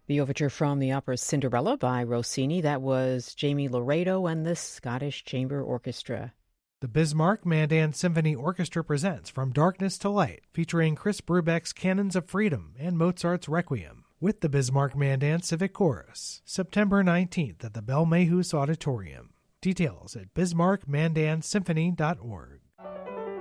The overture from the opera Cinderella by Rossini. That was Jamie Laredo and the Scottish Chamber Orchestra. The Bismarck Mandan Symphony Orchestra presents From Darkness to Light, featuring Chris Brubeck's Canons of Freedom and Mozart's Requiem, with the Bismarck Mandan Civic Chorus, September 19th at the Belle Mayhus Auditorium. Details at bismarckmandansymphony.org.